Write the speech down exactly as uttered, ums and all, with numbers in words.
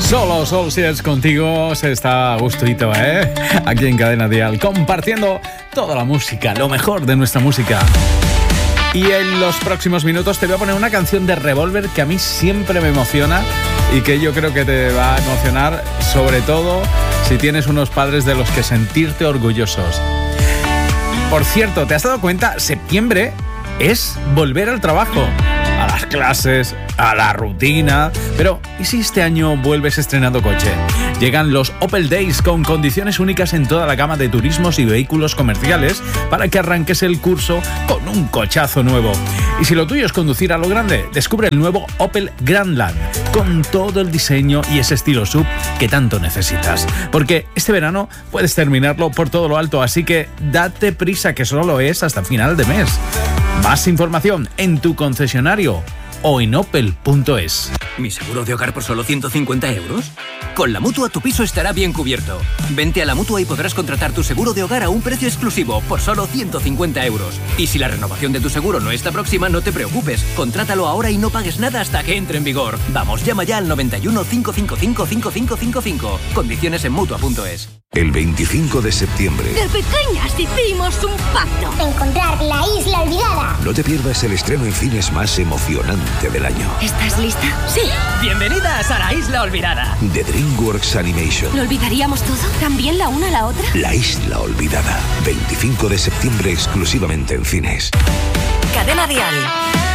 Solo Sol, si es contigo, se está a gustito, ¿eh? Aquí en Cadena Dial, compartiendo toda la música, lo mejor de nuestra música. Y en los próximos minutos te voy a poner una canción de Revolver que a mí siempre me emociona y que yo creo que te va a emocionar, sobre todo si tienes unos padres de los que sentirte orgullosos. Por cierto, ¿te has dado cuenta? Septiembre es volver al trabajo, a las clases, a la rutina. Pero, ¿y si este año vuelves estrenando coche? Llegan los Opel Days con condiciones únicas en toda la gama de turismos y vehículos comerciales para que arranques el curso con un cochazo nuevo. Y si lo tuyo es conducir a lo grande, descubre el nuevo Opel Grandland con todo el diseño y ese estilo sub que tanto necesitas. Porque este verano puedes terminarlo por todo lo alto, así que date prisa, que solo es hasta final de mes. Más información en tu concesionario o en opel punto es. ¿Mi seguro de hogar por solo ciento cincuenta euros? Con la Mutua tu piso estará bien cubierto. Vente a la Mutua y podrás contratar tu seguro de hogar a un precio exclusivo por solo ciento cincuenta euros. Y si la renovación de tu seguro no está próxima, no te preocupes. Contrátalo ahora y no pagues nada hasta que entre en vigor. Vamos, llama ya al noventa y uno, cinco cinco cinco, cinco cinco cinco cinco. Condiciones en mutua punto es. El veinticinco de septiembre. De pequeñas hicimos un pacto. Encontrar la isla olvidada. No te pierdas el estreno en cines más emocionante del año. ¿Estás lista? Sí. Bienvenidas a la isla olvidada. De DreamWorks Animation. ¿Lo olvidaríamos todo? ¿También la una a la otra? La isla olvidada. veinticinco de septiembre exclusivamente en cines. Cadena Dial.